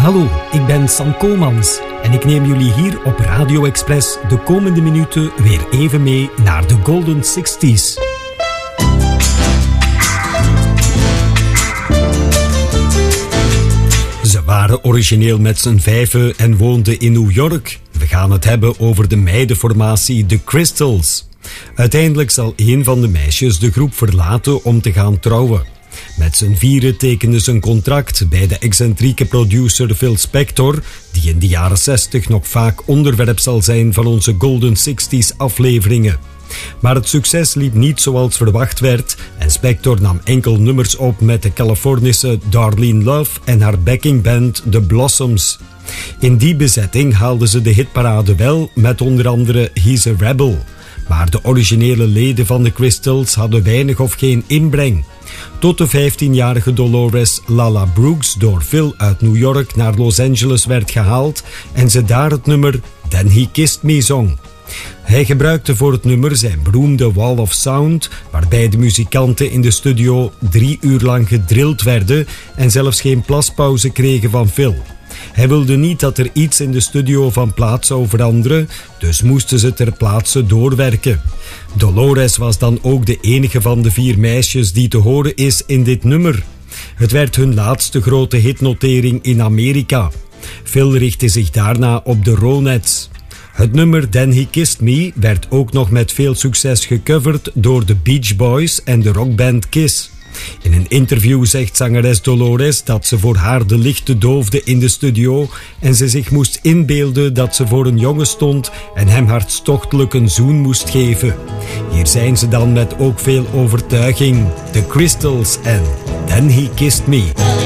Hallo, ik ben Sam Komans en ik neem jullie hier op Radio Express de komende minuten weer even mee naar de Golden 60s. Ze waren origineel met z'n vijven en woonden in New York. We gaan het hebben over de meidenformatie The Crystals. Uiteindelijk zal een van de meisjes de groep verlaten om te gaan trouwen. Met z'n vieren tekenden ze een contract bij de excentrieke producer Phil Spector, die in de jaren 60 nog vaak onderwerp zal zijn van onze Golden 60s afleveringen. Maar het succes liep niet zoals verwacht werd en Spector nam enkel nummers op met de Californische Darlene Love en haar backingband The Blossoms. In die bezetting haalden ze de hitparade wel met onder andere He's a Rebel. Maar de originele leden van de Crystals hadden weinig of geen inbreng. Tot de 15-jarige Dolores Lala Brooks door Phil uit New York naar Los Angeles werd gehaald en ze daar het nummer Then He Kissed Me zong. Hij gebruikte voor het nummer zijn beroemde Wall of Sound, waarbij de muzikanten in de studio 3 uur lang gedrild werden en zelfs geen plaspauze kregen van Phil. Hij wilde niet dat er iets in de studio van plaats zou veranderen, dus moesten ze ter plaatse doorwerken. Dolores was dan ook de enige van de 4 meisjes die te horen is in dit nummer. Het werd hun laatste grote hitnotering in Amerika. Phil richtte zich daarna op de Ronettes. Het nummer Then He Kissed Me werd ook nog met veel succes gecoverd door de Beach Boys en de rockband Kiss. In een interview zegt zangeres Dolores dat ze voor haar de lichten doofde in de studio en ze zich moest inbeelden dat ze voor een jongen stond en hem hartstochtelijk een zoen moest geven. Hier zijn ze dan met ook veel overtuiging. The Crystals en Then He Kissed Me.